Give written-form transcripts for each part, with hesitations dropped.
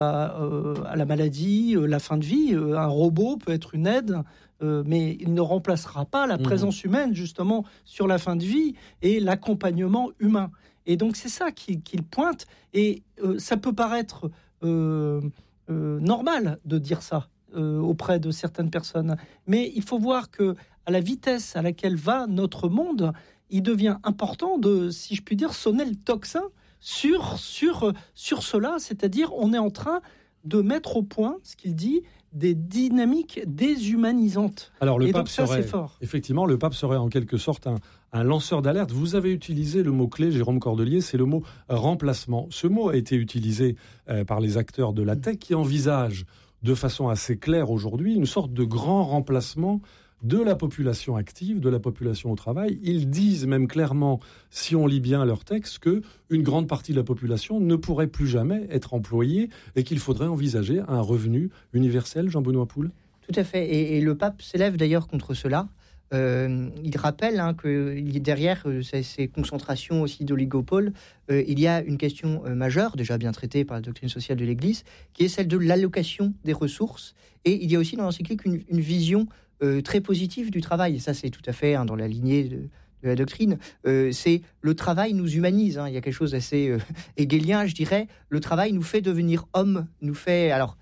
à la maladie, la fin de vie. Un robot peut être une aide, mais il ne remplacera pas la présence humaine, justement, sur la fin de vie et l'accompagnement humain. Et donc, c'est ça qu'il pointe. Et ça peut paraître normal de dire ça auprès de certaines personnes. Mais il faut voir qu'à la vitesse à laquelle va notre monde, il devient important de, si je puis dire, sonner le tocsin sur cela, c'est-à-dire on est en train de mettre au point, ce qu'il dit, des dynamiques déshumanisantes. Alors le et pape donc ça, serait, c'est fort. Effectivement, le pape serait en quelque sorte un lanceur d'alerte. Vous avez utilisé le mot-clé, Jérôme Cordelier, c'est le mot remplacement. Ce mot a été utilisé par les acteurs de la tech qui envisagent de façon assez claire aujourd'hui une sorte de grand remplacement de la population active, de la population au travail. Ils disent même clairement, si on lit bien leur texte, qu'une grande partie de la population ne pourrait plus jamais être employée et qu'il faudrait envisager un revenu universel, Jean-Benoît Poul. Tout à fait. Et le pape s'élève d'ailleurs contre cela. Il rappelle que derrière ces concentrations aussi d'oligopoles, il y a une question majeure, déjà bien traitée par la doctrine sociale de l'Église, qui est celle de l'allocation des ressources. Et il y a aussi dans l'encyclique une vision très positive du travail. Et ça, c'est tout à fait dans la lignée de la doctrine. C'est le travail nous humanise. Il y a quelque chose d'assez hegelien, je dirais. Le travail nous fait devenir homme, nous fait... Alors,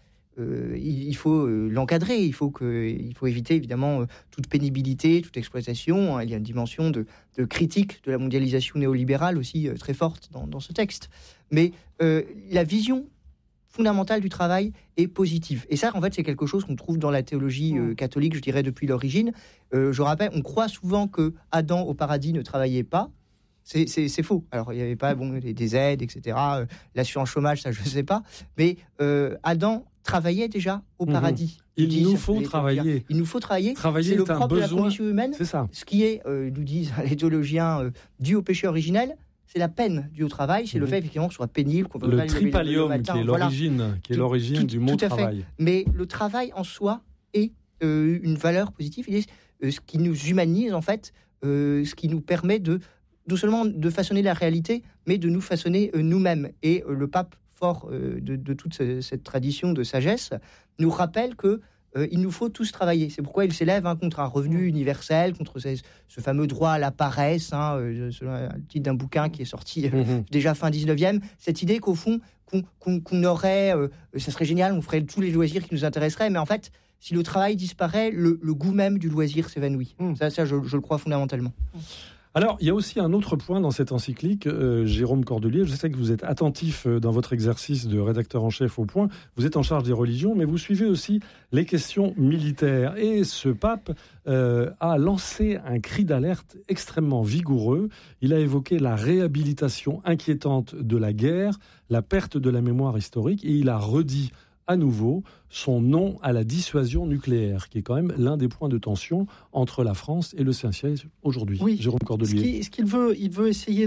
il faut l'encadrer, il faut éviter évidemment toute pénibilité, toute exploitation. Il y a une dimension de critique de la mondialisation néolibérale aussi très forte dans ce texte. Mais la vision fondamentale du travail est positive. Et ça, en fait, c'est quelque chose qu'on trouve dans la théologie catholique, je dirais, depuis l'origine. Je rappelle, on croit souvent que Adam au paradis ne travaillait pas. C'est faux. Alors, il n'y avait pas des aides, etc. L'assurance chômage, ça, je ne sais pas. Mais Adam travaillait déjà au paradis. Il nous faut travailler. Il nous faut travailler. Travailler c'est le est un propre de la besoin. condition humaine. C'est ça. Ce qui est, nous disent les théologiens, dû au péché originel, c'est la peine due au travail, c'est le fait effectivement que ce soit pénible, qu'on le tripalium qui est l'origine, du mot travail. Mais le travail en soi est une valeur positive. Il est ce qui nous humanise en fait, ce qui nous permet non seulement de façonner la réalité, mais de nous façonner nous-mêmes. Et le pape, fort de toute cette tradition de sagesse, nous rappelle que il nous faut tous travailler. C'est pourquoi il s'élève contre un revenu universel, contre ce fameux droit à la paresse, selon le titre d'un bouquin qui est sorti déjà fin 19e. Cette idée qu'au fond, qu'on aurait, ça serait génial, on ferait tous les loisirs qui nous intéresseraient, mais en fait, si le travail disparaît, le goût même du loisir s'évanouit. Ça je le crois fondamentalement. Alors, il y a aussi un autre point dans cette encyclique, Jérôme Cordelier. Je sais que vous êtes attentif dans votre exercice de rédacteur en chef au Point. Vous êtes en charge des religions, mais vous suivez aussi les questions militaires. Et ce pape a lancé un cri d'alerte extrêmement vigoureux. Il a évoqué la réhabilitation inquiétante de la guerre, la perte de la mémoire historique, et il a redit à nouveau son non à la dissuasion nucléaire, qui est quand même l'un des points de tension entre la France et le Saint-Siège aujourd'hui. Oui, Jérôme Cordelier. Ce qu'il veut, il veut essayer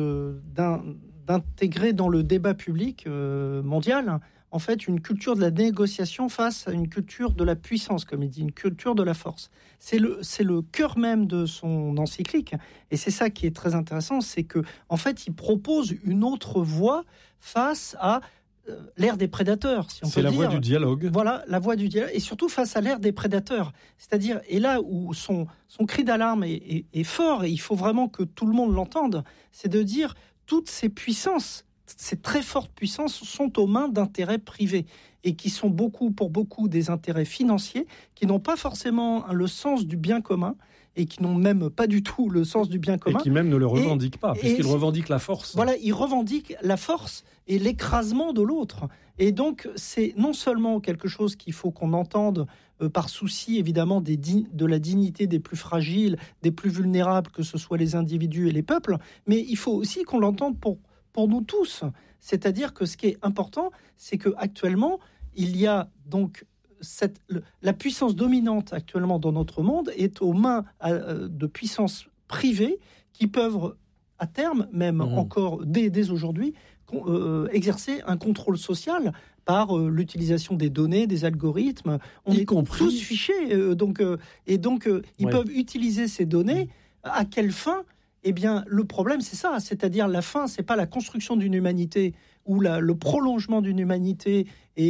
d'intégrer dans le débat public mondial, en fait, une culture de la négociation face à une culture de la puissance, comme il dit, une culture de la force. C'est le cœur même de son encyclique, et c'est ça qui est très intéressant, c'est que, en fait, il propose une autre voie face à l'ère des prédateurs, si on peut dire. C'est la voie du dialogue. Voilà, la voie du dialogue, et surtout face à l'ère des prédateurs. C'est-à-dire, et là où son cri d'alarme est fort, et il faut vraiment que tout le monde l'entende, c'est de dire toutes ces puissances, ces très fortes puissances sont aux mains d'intérêts privés, et qui sont pour beaucoup des intérêts financiers, qui n'ont pas forcément le sens du bien commun, et qui n'ont même pas du tout le sens du bien commun. Et qui même ne le revendiquent pas, puisqu'ils revendiquent la force. Voilà, ils revendiquent la force et l'écrasement de l'autre. Et donc, c'est non seulement quelque chose qu'il faut qu'on entende par souci, évidemment, de la dignité des plus fragiles, des plus vulnérables, que ce soit les individus et les peuples, mais il faut aussi qu'on l'entende pour nous tous. C'est-à-dire que ce qui est important, c'est qu'actuellement, il y a donc la puissance dominante actuellement dans notre monde est aux mains de puissances privées qui peuvent, à terme, même encore dès aujourd'hui, exercer un contrôle social par l'utilisation des données, des algorithmes. On est tous fichés, donc ils peuvent utiliser ces données. À quelle fin ? Eh bien, le problème, c'est ça. C'est-à-dire, la fin, c'est pas la construction d'une humanité où le prolongement d'une humanité